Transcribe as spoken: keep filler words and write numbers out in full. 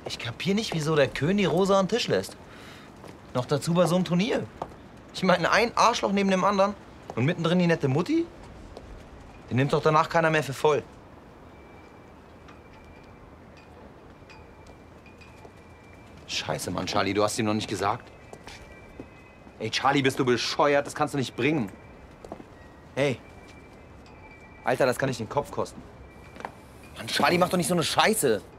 Ich kapier nicht, wieso der Köhn die Rosa am Tisch lässt. Noch dazu bei so einem Turnier. Ich meine, ein Arschloch neben dem anderen und mittendrin die nette Mutti? Den nimmt doch danach keiner mehr für voll. Scheiße, Mann, Charlie, du hast ihm noch nicht gesagt. Ey, Charlie, bist du bescheuert? Das kannst du nicht bringen. Hey. Alter, das kann dich den Kopf kosten. Mann, Charlie, mach doch nicht so eine Scheiße.